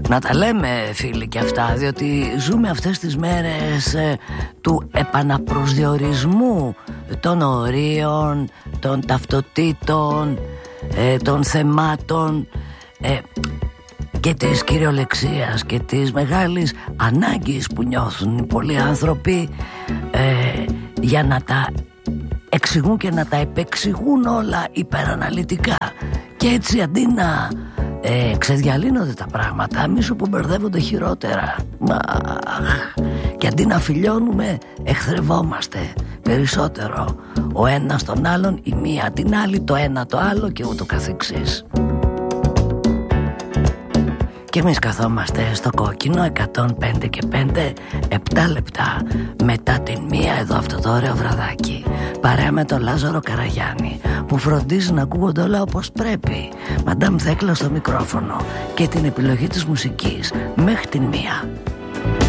Να τα λέμε φίλοι και αυτά, διότι ζούμε αυτές τις μέρες του επαναπροσδιορισμού των ορίων, των ταυτοτήτων, των θεμάτων και της κυριολεξίας και της μεγάλης ανάγκης που νιώθουν οι πολλοί άνθρωποι για να τα εξηγούν και να τα επεξηγούν όλα υπεραναλυτικά. Και έτσι αντί να ξεδιαλύνονται τα πράγματα, μη σου που μπερδεύονται χειρότερα. Και αντί να φιλιώνουμε, εχθρευόμαστε περισσότερο ο ένας τον άλλον, η μία την άλλη, το ένα το άλλο και ούτω καθεξής. Και εμείς καθόμαστε στο κόκκινο 105 και 5, 7 λεπτά μετά την μία, εδώ αυτό το ωραίο βραδάκι, παρέα με τον Λάζαρο Καραγιάννη, που φροντίζει να ακούγονται όλα όπως πρέπει. Μαντάμ Θέκλα στο μικρόφωνο και την επιλογή της μουσικής μέχρι την μία.